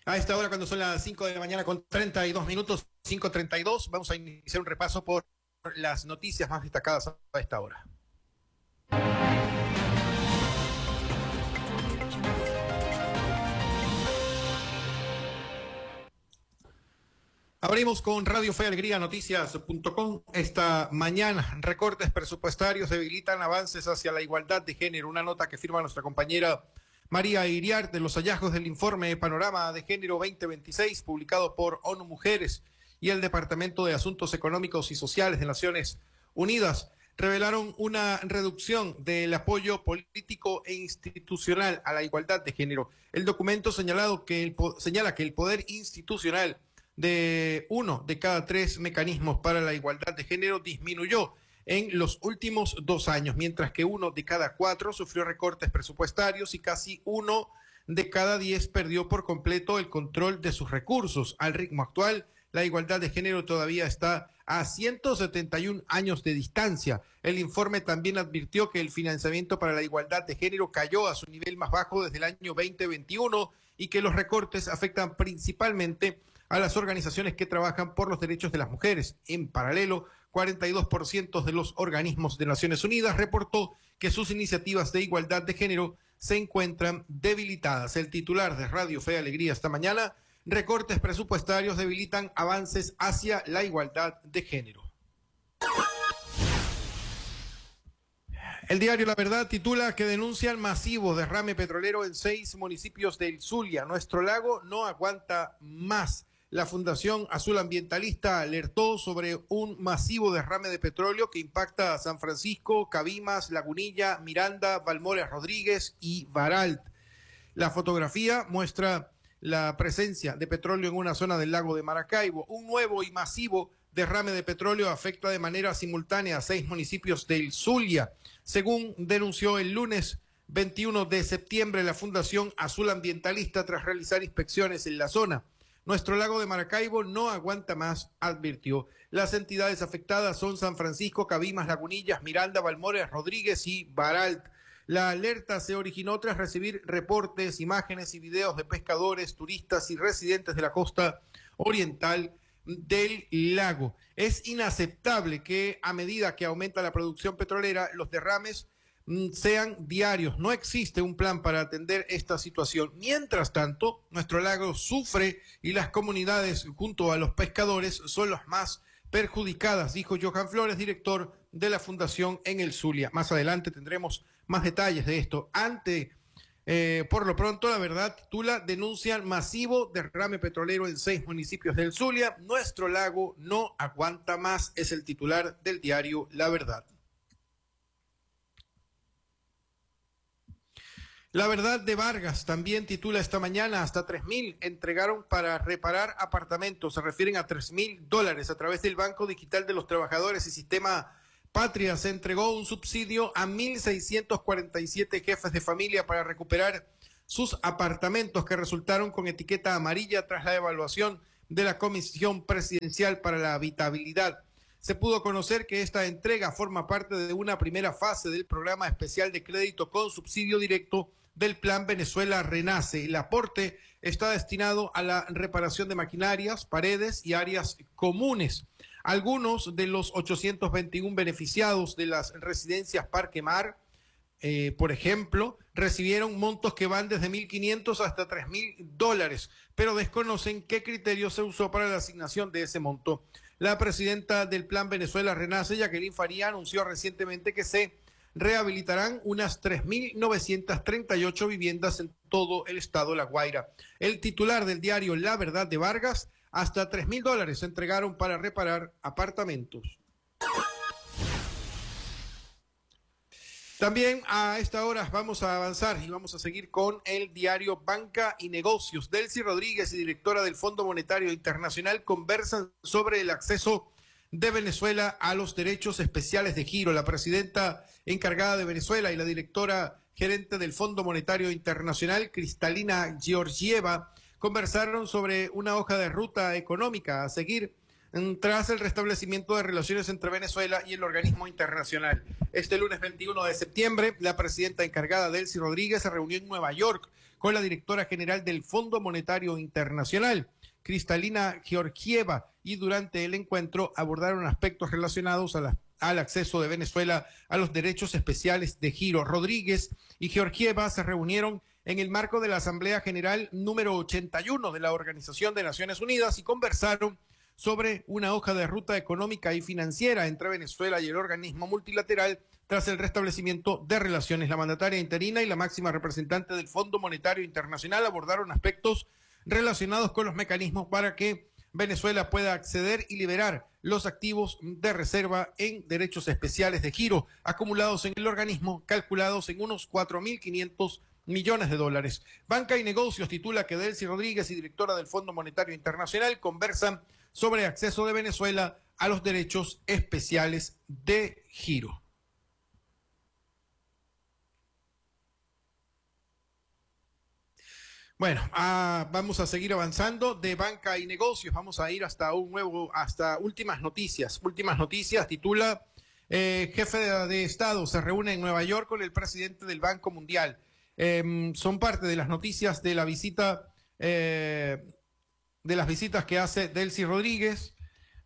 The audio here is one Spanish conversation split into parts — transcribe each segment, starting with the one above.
A esta hora, cuando son las 5 de la mañana con 32 minutos, 5:32, vamos a iniciar un repaso por las noticias más destacadas a esta hora. Abrimos con Radio Fe Alegría Noticias.com. Esta mañana, recortes presupuestarios debilitan avances hacia la igualdad de género. Una nota que firma nuestra compañera María Iriart de los hallazgos del informe Panorama de Género 2026, publicado por ONU Mujeres y el Departamento de Asuntos Económicos y Sociales de Naciones Unidas, revelaron una reducción del apoyo político e institucional a la igualdad de género. El documento señala que el poder institucional de uno de cada tres mecanismos para la igualdad de género disminuyó en los últimos 2 años, mientras que 1 de cada 4 sufrió recortes presupuestarios y casi 1 de cada 10 perdió por completo el control de sus recursos. Al ritmo actual, la igualdad de género todavía está a 171 años de distancia. El informe también advirtió que el financiamiento para la igualdad de género cayó a su nivel más bajo desde el año 2021 y que los recortes afectan principalmente a las organizaciones que trabajan por los derechos de las mujeres. En paralelo, 42% de los organismos de Naciones Unidas reportó que sus iniciativas de igualdad de género se encuentran debilitadas. El titular de Radio Fe Alegría esta mañana: recortes presupuestarios debilitan avances hacia la igualdad de género. El diario La Verdad titula que denuncian masivo derrame petrolero en 6 municipios del Zulia. Nuestro lago no aguanta más. La Fundación Azul Ambientalista alertó sobre un masivo derrame de petróleo que impacta a San Francisco, Cabimas, Lagunilla, Miranda, Balmores Rodríguez y Baralt. La fotografía muestra la presencia de petróleo en una zona del lago de Maracaibo. Un nuevo y masivo derrame de petróleo afecta de manera simultánea a 6 municipios del Zulia. Según denunció el lunes 21 de septiembre la Fundación Azul Ambientalista tras realizar inspecciones en la zona. Nuestro lago de Maracaibo no aguanta más, advirtió. Las entidades afectadas son San Francisco, Cabimas, Lagunillas, Miranda, Balmores Rodríguez y Baralt. La alerta se originó tras recibir reportes, imágenes y videos de pescadores, turistas y residentes de la costa oriental del lago. Es inaceptable que a medida que aumenta la producción petrolera, los derrames sean diarios. No existe un plan para atender esta situación. Mientras tanto, nuestro lago sufre y las comunidades junto a los pescadores son las más perjudicadas, dijo Johan Flores, director de la Fundación en el Zulia. Más adelante tendremos más detalles de esto. Por lo pronto, La Verdad titula: denuncian masivo derrame petrolero en 6 municipios del Zulia. Nuestro lago no aguanta más, es el titular del diario La Verdad. La Verdad de Vargas también titula esta mañana: hasta 3.000 entregaron para reparar apartamentos. Se refieren a $3.000 a través del Banco Digital de los Trabajadores y Sistema Patria. Se entregó un subsidio a 1.647 jefes de familia para recuperar sus apartamentos que resultaron con etiqueta amarilla tras la evaluación de la Comisión Presidencial para la Habitabilidad. Se pudo conocer que esta entrega forma parte de una primera fase del programa especial de crédito con subsidio directo del Plan Venezuela Renace. El aporte está destinado a la reparación de maquinarias, paredes y áreas comunes. Algunos de los 821 beneficiados de las residencias Parque Mar, por ejemplo, recibieron montos que van desde $1.500 hasta $3.000, pero desconocen qué criterio se usó para la asignación de ese monto. La presidenta del Plan Venezuela Renace, Jacqueline Faría, anunció recientemente que se rehabilitarán unas 3.938 viviendas en todo el estado de La Guaira. El titular del diario La Verdad de Vargas: hasta $3.000 se entregaron para reparar apartamentos. También a esta hora vamos a avanzar y vamos a seguir con el diario Banca y Negocios. Delcy Rodríguez y directora del Fondo Monetario Internacional conversan sobre el acceso de Venezuela a los derechos especiales de giro. La presidenta encargada de Venezuela y la directora gerente del Fondo Monetario Internacional, Cristalina Georgieva, conversaron sobre una hoja de ruta económica a seguir tras el restablecimiento de relaciones entre Venezuela y el organismo internacional. Este lunes 21 de septiembre, la presidenta encargada, Delcy Rodríguez, se reunió en Nueva York con la directora general del Fondo Monetario Internacional, Kristalina Georgieva, y durante el encuentro abordaron aspectos relacionados al acceso de Venezuela a los derechos especiales de giro. Rodríguez y Georgieva se reunieron en el marco de la Asamblea General número 81 de la Organización de Naciones Unidas y conversaron sobre una hoja de ruta económica y financiera entre Venezuela y el organismo multilateral tras el restablecimiento de relaciones. La mandataria interina y la máxima representante del Fondo Monetario Internacional abordaron aspectos relacionados con los mecanismos para que Venezuela pueda acceder y liberar los activos de reserva en derechos especiales de giro acumulados en el organismo, calculados en unos 4.500 millones de dólares. Banca y Negocios titula que Delcy Rodríguez y directora del Fondo Monetario Internacional conversan sobre acceso de Venezuela a los derechos especiales de giro. Bueno, vamos a seguir avanzando de Banca y Negocios. Vamos a ir hasta últimas noticias. Últimas noticias titula jefe de Estado se reúne en Nueva York con el presidente del Banco Mundial. Son parte de las noticias de la visita, de las visitas que hace Delcy Rodríguez,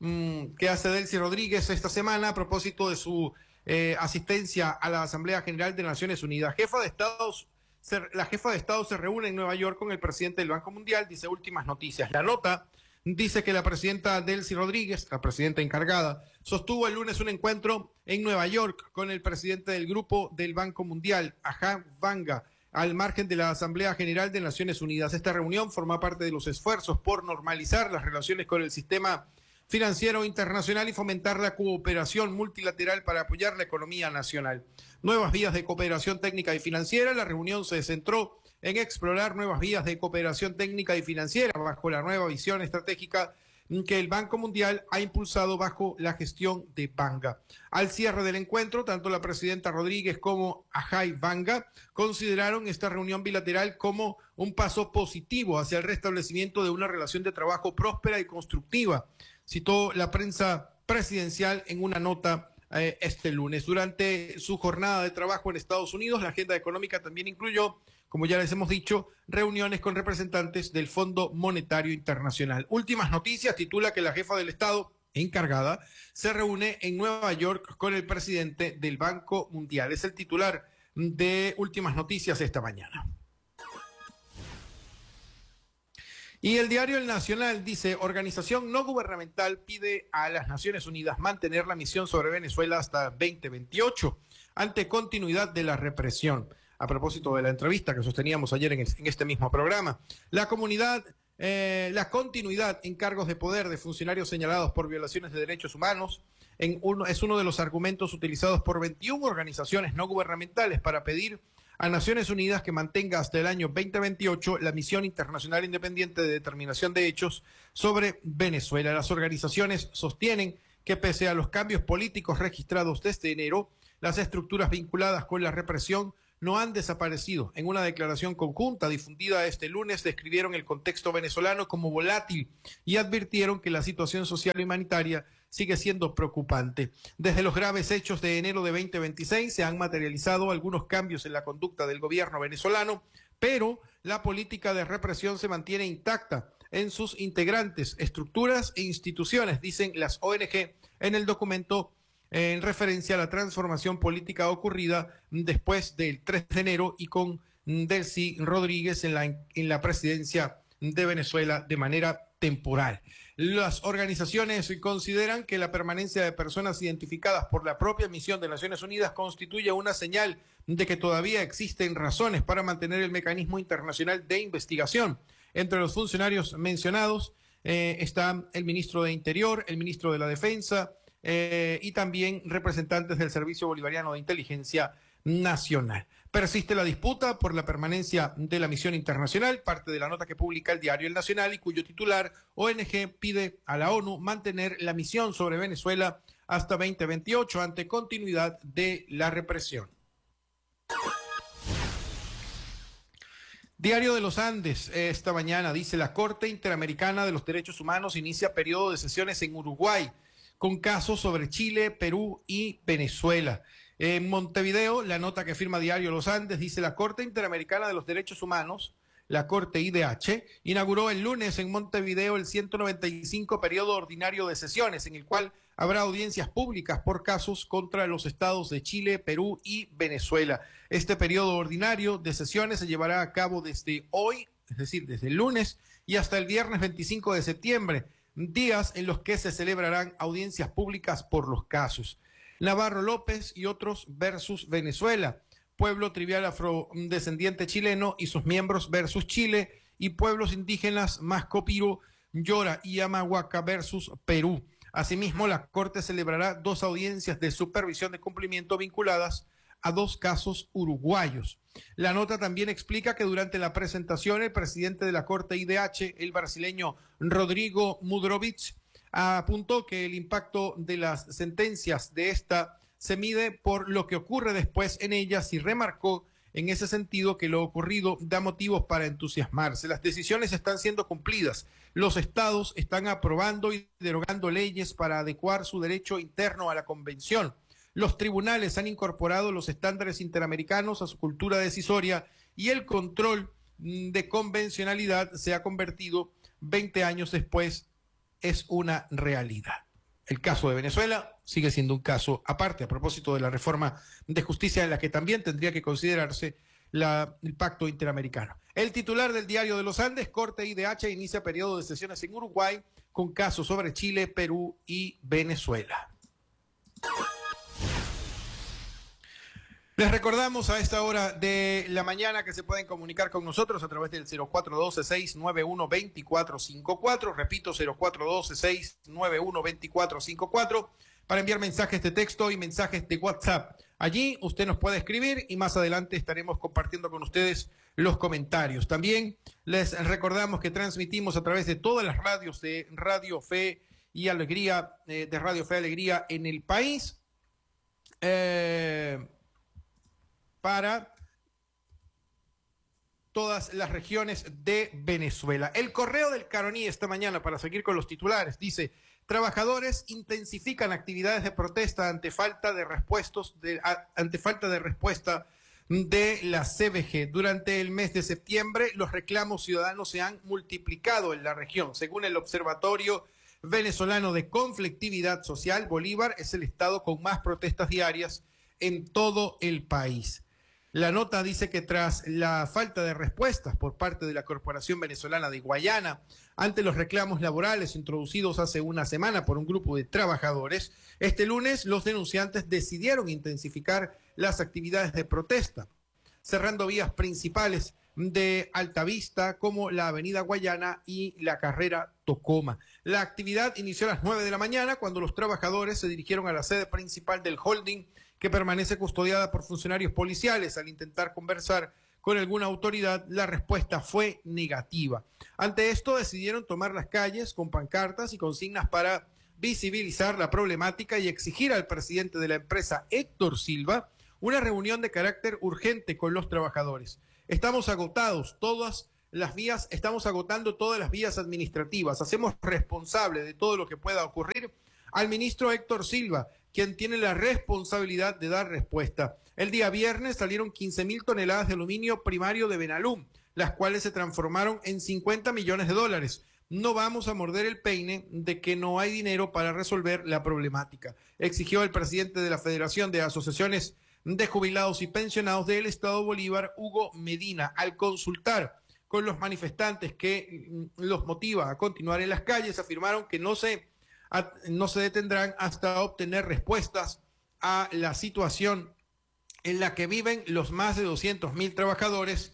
esta semana a propósito de su asistencia a la Asamblea General de Naciones Unidas. La jefa de Estado se reúne en Nueva York con el presidente del Banco Mundial, dice últimas noticias. La nota dice que la presidenta Delcy Rodríguez, la presidenta encargada, sostuvo el lunes un encuentro en Nueva York con el presidente del Grupo del Banco Mundial, Ajay Banga, al margen de la Asamblea General de Naciones Unidas. Esta reunión forma parte de los esfuerzos por normalizar las relaciones con el sistema financiero internacional y fomentar la cooperación multilateral para apoyar la economía nacional. Nuevas vías de cooperación técnica y financiera. La reunión se centró en explorar nuevas vías de cooperación técnica y financiera bajo la nueva visión estratégica que el Banco Mundial ha impulsado bajo la gestión de Banga. Al cierre del encuentro, tanto la presidenta Rodríguez como Ajay Banga consideraron esta reunión bilateral como un paso positivo hacia el restablecimiento de una relación de trabajo próspera y constructiva, citó la prensa presidencial en una nota este lunes. Durante su jornada de trabajo en Estados Unidos, la agenda económica también incluyó, como ya les hemos dicho, reuniones con representantes del Fondo Monetario Internacional. Últimas noticias titula que la jefa del Estado encargada se reúne en Nueva York con el presidente del Banco Mundial. Es el titular de Últimas Noticias esta mañana. Y el diario El Nacional dice, organización no gubernamental pide a las Naciones Unidas mantener la misión sobre Venezuela hasta 2028 ante continuidad de la represión. A propósito de la entrevista que sosteníamos ayer en este mismo programa, la continuidad en cargos de poder de funcionarios señalados por violaciones de derechos humanos es uno de los argumentos utilizados por 21 organizaciones no gubernamentales para pedir a Naciones Unidas que mantenga hasta el año 2028 la misión internacional independiente de determinación de hechos sobre Venezuela. Las organizaciones sostienen que pese a los cambios políticos registrados desde enero, las estructuras vinculadas con la represión no han desaparecido. En una declaración conjunta difundida este lunes, describieron el contexto venezolano como volátil y advirtieron que la situación social y humanitaria sigue siendo preocupante. Desde los graves hechos de enero de 2026 se han materializado algunos cambios en la conducta del gobierno venezolano, pero la política de represión se mantiene intacta en sus integrantes, estructuras e instituciones, dicen las ONG en el documento en referencia a la transformación política ocurrida después del 3 de enero y con Delcy Rodríguez en la presidencia de Venezuela de manera temporal. Las organizaciones consideran que la permanencia de personas identificadas por la propia misión de Naciones Unidas constituye una señal de que todavía existen razones para mantener el mecanismo internacional de investigación. Entre los funcionarios mencionados están el ministro de Interior, el ministro de la Defensa, y también representantes del Servicio Bolivariano de Inteligencia Nacional. Persiste la disputa por la permanencia de la misión internacional, parte de la nota que publica el diario El Nacional y cuyo titular, ONG pide a la ONU mantener la misión sobre Venezuela hasta 2028 ante continuidad de la represión. Diario de los Andes, esta mañana dice, la Corte Interamericana de los Derechos Humanos inicia periodo de sesiones en Uruguay, con casos sobre Chile, Perú y Venezuela. En Montevideo, la nota que firma Diario Los Andes dice, la Corte Interamericana de los Derechos Humanos La Corte IDH inauguró el lunes en Montevideo el 195 periodo ordinario de sesiones, en el cual habrá audiencias públicas por casos contra los estados de Chile, Perú y Venezuela. Este periodo ordinario de sesiones se llevará a cabo desde hoy, es decir, desde el lunes y hasta el viernes 25 de septiembre, días en los que se celebrarán audiencias públicas por los casos. Navarro López y otros versus Venezuela, pueblo trivial afrodescendiente chileno y sus miembros versus Chile, y pueblos indígenas Mascopiro, Yora y Amahuaca versus Perú. Asimismo, la Corte celebrará 2 audiencias de supervisión de cumplimiento vinculadas a 2 casos uruguayos. La nota también explica que durante la presentación el presidente de la Corte IDH, el brasileño Rodrigo Mudrovich, apuntó que el impacto de las sentencias de esta se mide por lo que ocurre después en ellas y remarcó en ese sentido que lo ocurrido da motivos para entusiasmarse. Las decisiones están siendo cumplidas. Los estados están aprobando y derogando leyes para adecuar su derecho interno a la convención. Los tribunales han incorporado los estándares interamericanos a su cultura decisoria y el control de convencionalidad se ha convertido 20 años después, es una realidad. El caso de Venezuela sigue siendo un caso aparte a propósito de la reforma de justicia en la que también tendría que considerarse el pacto interamericano. El titular del Diario de los Andes, Corte IDH, inicia periodo de sesiones en Uruguay con casos sobre Chile, Perú y Venezuela. Les recordamos a esta hora de la mañana que se pueden comunicar con nosotros a través del 0412-691-2454. Repito, 0412-691-2454 para enviar mensajes de texto y mensajes de WhatsApp. Allí usted nos puede escribir y más adelante estaremos compartiendo con ustedes los comentarios. También les recordamos que transmitimos a través de todas las radios de Radio Fe y Alegría, de Radio Fe y Alegría en el país. Para todas las regiones de Venezuela. El Correo del Caroní esta mañana, para seguir con los titulares, dice: trabajadores intensifican actividades de protesta ante falta de respuesta de la CBG. Durante el mes de septiembre, los reclamos ciudadanos se han multiplicado en la región. Según el Observatorio Venezolano de Conflictividad Social, Bolívar es el estado con más protestas diarias en todo el país. La nota dice que tras la falta de respuestas por parte de la Corporación Venezolana de Guayana ante los reclamos laborales introducidos hace una semana por un grupo de trabajadores, este lunes los denunciantes decidieron intensificar las actividades de protesta, cerrando vías principales de Altavista como la Avenida Guayana y la Carrera Tocoma. La actividad inició a las 9 de la mañana cuando los trabajadores se dirigieron a la sede principal del holding, que permanece custodiada por funcionarios policiales. Al intentar conversar con alguna autoridad, la respuesta fue negativa. Ante esto, decidieron tomar las calles con pancartas y consignas para visibilizar la problemática y exigir al presidente de la empresa, Héctor Silva, una reunión de carácter urgente con los trabajadores. Estamos agotando todas las vías administrativas. Hacemos responsable de todo lo que pueda ocurrir al ministro Héctor Silva, quien tiene la responsabilidad de dar respuesta. El día viernes salieron 15.000 toneladas de aluminio primario de Benalum, las cuales se transformaron en $50 millones. No vamos a morder el peine de que no hay dinero para resolver la problemática, exigió el presidente de la Federación de Asociaciones de Jubilados y Pensionados del Estado Bolívar, Hugo Medina, al consultar con los manifestantes que los motiva a continuar en las calles. Afirmaron que no se detendrán hasta obtener respuestas a la situación en la que viven los más de 200.000 trabajadores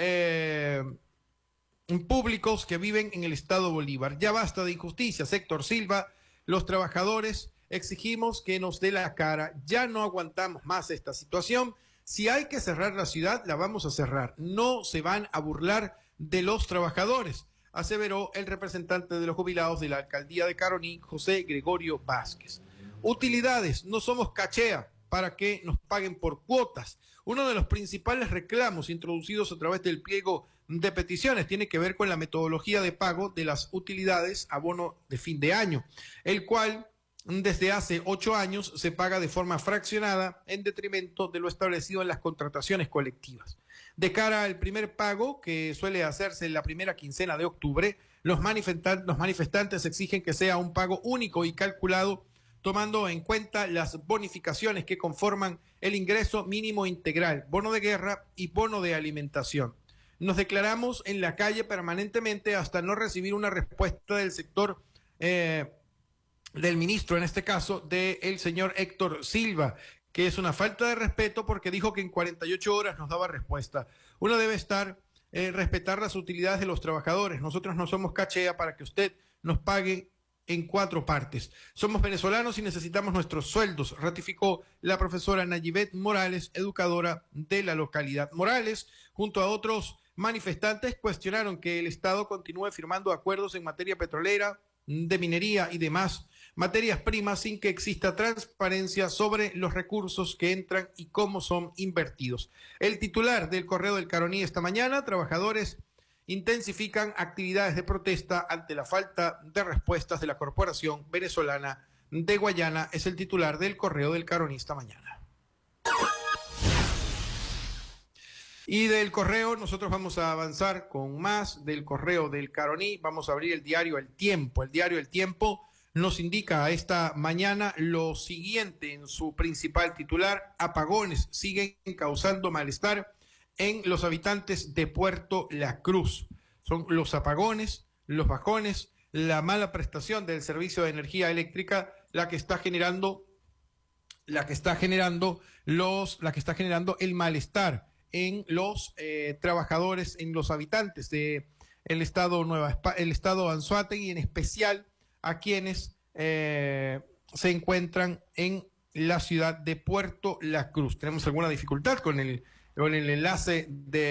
públicos que viven en el estado Bolívar. Ya basta de injusticias, Héctor Silva. Los trabajadores exigimos que nos dé la cara. Ya no aguantamos más esta situación. Si hay que cerrar la ciudad, la vamos a cerrar. No se van a burlar de los trabajadores, aseveró el representante de los jubilados de la alcaldía de Caroní, José Gregorio Vázquez. Utilidades, no somos cachea para que nos paguen por cuotas. Uno de los principales reclamos introducidos a través del pliego de peticiones tiene que ver con la metodología de pago de las utilidades abono de fin de año, el cual desde hace 8 años se paga de forma fraccionada en detrimento de lo establecido en las contrataciones colectivas. De cara al primer pago, que suele hacerse en la primera quincena de octubre, los manifestantes exigen que sea un pago único y calculado tomando en cuenta las bonificaciones que conforman el ingreso mínimo integral, bono de guerra y bono de alimentación. Nos declaramos en la calle permanentemente hasta no recibir una respuesta del sector del ministro, en este caso, del señor Héctor Silva, que es una falta de respeto porque dijo que en 48 horas nos daba respuesta. Uno debe respetar las utilidades de los trabajadores. Nosotros no somos cachea para que usted nos pague en 4 partes. Somos venezolanos y necesitamos nuestros sueldos, ratificó la profesora Nayibet Morales, educadora de la localidad. Morales, junto a otros manifestantes, cuestionaron que el Estado continúe firmando acuerdos en materia petrolera, de minería y demás materias primas sin que exista transparencia sobre los recursos que entran y cómo son invertidos. El titular del Correo del Caroní esta mañana: trabajadores intensifican actividades de protesta ante la falta de respuestas de la Corporación Venezolana de Guayana. Es el titular del Correo del Caroní esta mañana. Y del correo nosotros vamos a avanzar con más del Correo del Caroní. Vamos a abrir el diario El Tiempo. El diario El Tiempo nos indica esta mañana lo siguiente en su principal titular: apagones siguen causando malestar en los habitantes de Puerto La Cruz. Son los apagones, los bajones, la mala prestación del servicio de energía eléctrica la que está generando el malestar en los trabajadores, en los habitantes de el estado Anzoátegui, y en especial a quienes se encuentran en la ciudad de Puerto La Cruz. Tenemos alguna dificultad con el enlace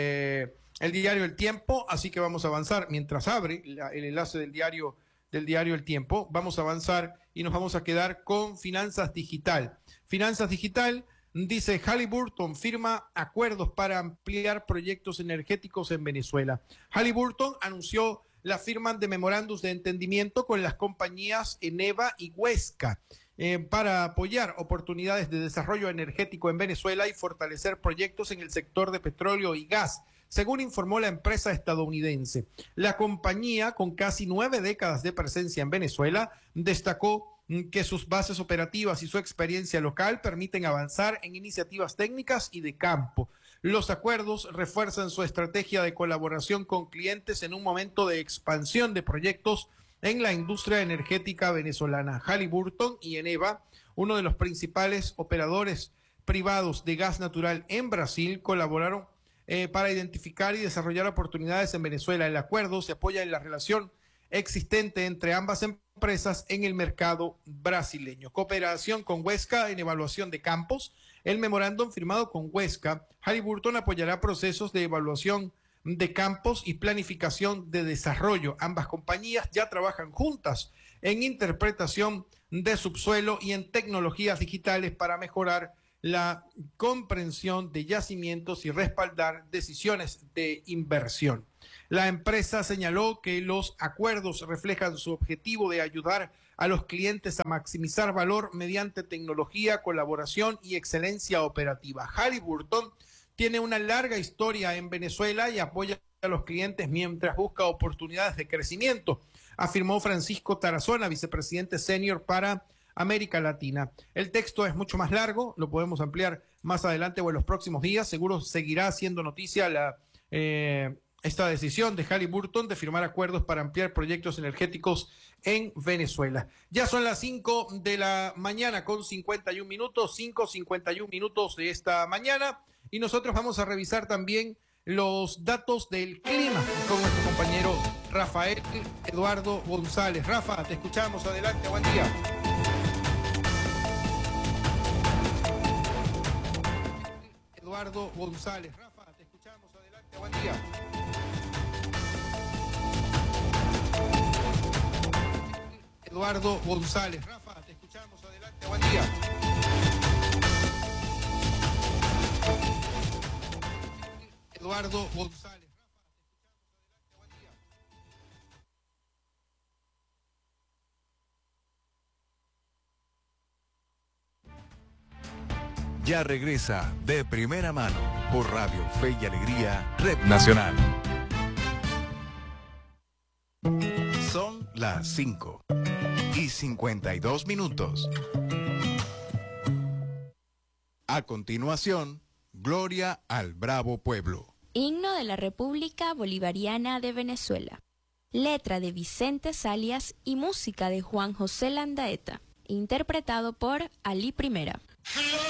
de el diario El Tiempo, así que vamos a avanzar. Mientras abre el enlace del diario El Tiempo, vamos a avanzar y nos vamos a quedar con Finanzas Digital. Finanzas Digital dice: Halliburton firma acuerdos para ampliar proyectos energéticos en Venezuela. Halliburton anunció la firma de memorándums de entendimiento con las compañías Eneva y Huesca para apoyar oportunidades de desarrollo energético en Venezuela y fortalecer proyectos en el sector de petróleo y gas, según informó la empresa estadounidense. La compañía, con casi 9 décadas de presencia en Venezuela, destacó que sus bases operativas y su experiencia local permiten avanzar en iniciativas técnicas y de campo. Los acuerdos refuerzan su estrategia de colaboración con clientes en un momento de expansión de proyectos en la industria energética venezolana. Halliburton y Eneva, uno de los principales operadores privados de gas natural en Brasil, colaboraron para identificar y desarrollar oportunidades en Venezuela. El acuerdo se apoya en la relación existente entre ambas empresas en el mercado brasileño. Cooperación con Huesca en evaluación de campos. El memorándum firmado con Huesca, Halliburton apoyará procesos de evaluación de campos y planificación de desarrollo. Ambas compañías ya trabajan juntas en interpretación de subsuelo y en tecnologías digitales para mejorar la comprensión de yacimientos y respaldar decisiones de inversión. La empresa señaló que los acuerdos reflejan su objetivo de ayudar a los clientes a maximizar valor mediante tecnología, colaboración y excelencia operativa. Halliburton tiene una larga historia en Venezuela y apoya a los clientes mientras busca oportunidades de crecimiento, afirmó Francisco Tarazona, vicepresidente senior para América Latina. El texto es mucho más largo, lo podemos ampliar más adelante o en los próximos días. Seguro seguirá siendo noticia esta decisión de Halliburton de firmar acuerdos para ampliar proyectos energéticos en Venezuela. Ya son las 5 de la mañana con 51 minutos, 5:51 minutos de esta mañana, y nosotros vamos a revisar también los datos del clima con nuestro compañero Rafael Eduardo González. Rafa, te escuchamos, adelante, buen día. Eduardo González. Rafa, te escuchamos, adelante, buen día. Eduardo González. Rafa, te escuchamos, adelante, buen día. Eduardo González. ya regresa de primera mano por Radio Fe y Alegría, Red Nacional. Son las 5:52. A continuación, Gloria al Bravo Pueblo. Himno de la República Bolivariana de Venezuela. Letra de Vicente Salias y música de Juan José Landaeta. Interpretado por Ali Primera.